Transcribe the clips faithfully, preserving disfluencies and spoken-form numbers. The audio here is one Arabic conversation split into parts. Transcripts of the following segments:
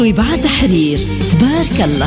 وبعد تحرير تبارك الله.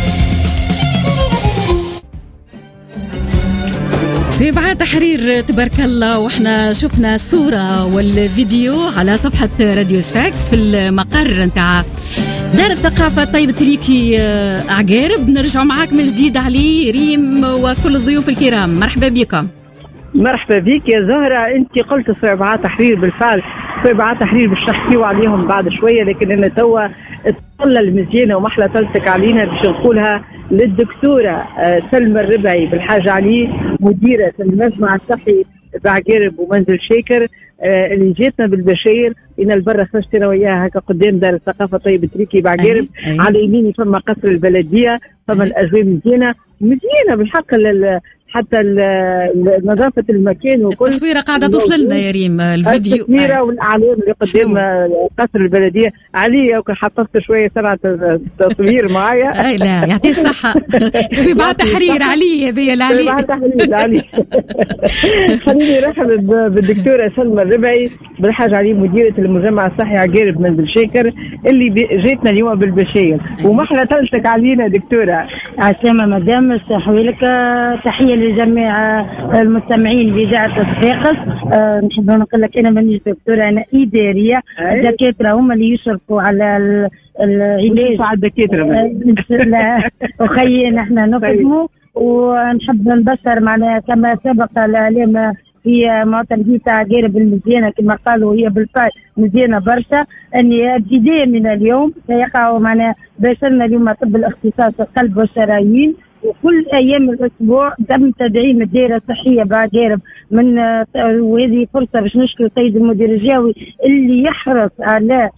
في بعد تحرير تبارك الله، واحنا شفنا الصورة والفيديو على صفحة راديو سفاكس في المقر نتاع دار الثقافة طيب تريكي عقارب. نرجع معاك من جديد علي ريم وكل الضيوف الكرام، مرحبا بكم. مرحبا بك يا زهرة. انت قلت صعبات تحرير، بالفعل صعبات تحرير باش نحكيو عليهم بعد شوية، لكن انا توا الطلة المزيانة ومحلى طلتك علينا باش نقولها للدكتورة سلمى الربعي بالحاج علي، مديرة المجمع الصحي بعقارب ومنزل شاكر، اللي جاتنا بالبشاير. إن البرة خرجت أنا وياها هكا قدام دار الثقافة طيب تريكي بعقارب. على يميني فما قصر البلدية، فما الأجواء مزيانة مزيانة بالحق، حتى نظافة المكان وكل التصويرة قاعدة توصل لنا يا ريم، الفيديو التصويرة والأعلام اللي قدام قصر البلدية. علي وكان حطفت شوية سرعة التصوير معايا. أي لا يعطي الصحة. صعبات تحرير علي هذه العلي. صعبات تحرير علي. خليني نرحب بالدكتورة سلمى الربعي بالحاج علي، مديرة المجمع الصحي عقارب منزل شاكر، اللي جيتنا اليوم بالبشاير ومحلى طلتك علينا دكتورة. عسلامة مدام، استحويلك تحية لجميع المستمعين بإذاعة صفاقس. أه نحب نقول لك أنا مانيش دكتورة، أنا إدارية. الدكاترة هم اللي يشرفوا على العلاج على الدكاترة. لا وخي نحن نخدموا ونحب نبشر معنا كما سبق الإعلام في مواطن بيتا عقارب المزيانة كما قالوا، هي بالفعل مزيانة برشا. أني ابتداء من اليوم سيقع معنا باشرنا اليوم طب الاختصاص القلب والشرايين، وكل ايام الاسبوع تم تدعيم الدائره الصحيه بعقارب من، وهذه فرصه باش نشكر السيد المدير الجاوي اللي يحرص على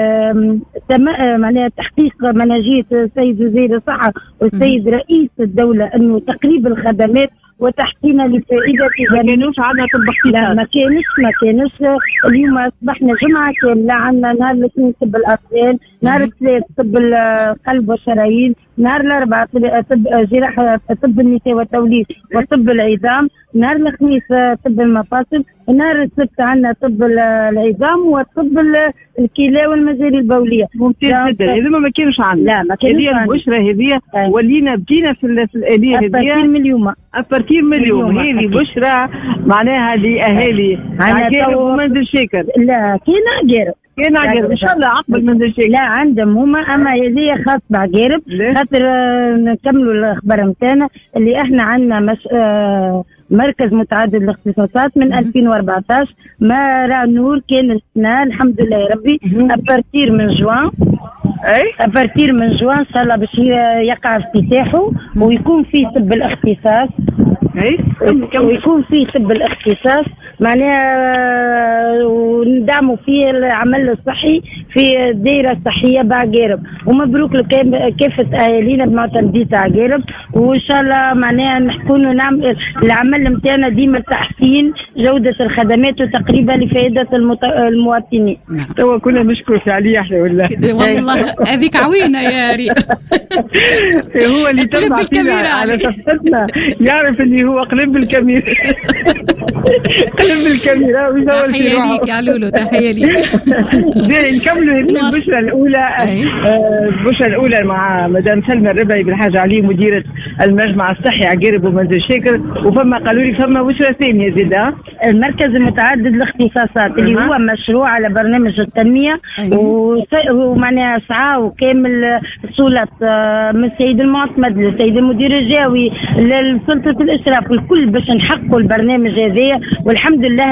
معناها تحقيق منهجيه السيد وزير الصحه والسيد رئيس الدوله انه تقريب الخدمات وتحسين لفائده. ما كانوش عندنا طب اختصاص، ما كانش ما كانش اليوم اصبحنا جمعه كامله عندنا نهار الاثنين طب الاطفال، نهار الثلاث طب القلب والشرايين، نهار الاربعاء طب جراحه طب النساء والتوليد وطب العظام، نهار الخميس طب المفاصل، نهار السبت عندنا طب العظام وطب الكلى والمجاري البوليه. ممتاز جدا. هذا ما كانش عندنا. لا ما كانش عندنا. البشرى هذه ولينا بدينا في الاليه هذه ابارتير من اليوم ابارتير من اليوم. هذه بشرى معناها لاهالي عقارب ومنزل شاكر. لا كاين عقارب كاين عقارب ان شاء الله عقب منزل شاكر. لا عندهم هما، اما هذه خاص بعقارب خاطر نكملوا الاخبار نتاعنا اللي احنا عندنا مش... آه مركز متعدد الاختصاصات من ألفين وأربعطاش ما راه نور كان السنة الحمد لله يا ربي. ابارتير من جوان اي ابارتير من جوان ان شاء الله باش يقع افتتاحه ويكون فيه طب الاختصاص. اي ويكون فيه طب الاختصاص معناها وندعموا فيه العمل الصحي في الدائره الصحيه بعقارب. ومبروك لكافه اهالينا بموطن ديتا عقارب، وان شاء الله معناها نكونوا نعمل العمل نتاعنا ديما تحسين جوده الخدمات وتقريبا لفائده المت... المواطنين. توا كنا نشكر عليه احنا ولا والله هذيك عوينه يا ريت. هو اللي تبع فينا على صفتنا يعرف اللي هو قلب الكاميرا. قلب الكاميرا ويزول في روحه. تحية ليك يا لولو، تحية ليك. نكملوا البشرة الأولى. البشرة الأولى مع مدام سلمى الربعي بالحاج علي، مديرة المجمع الصحي عقارب ومنزل شاكر. وفما قالوا لي فما بشرة ثانية زيدا، المركز المتعدد الاختصاصات اللي هو مشروع على برنامج التنمية ومعناها سعى وكامل صولة من السيد المعتمد للسيد المدير الجاوي لسلطة الإشراف الكل باش نحققوا البرنامج هذا، والحمد لله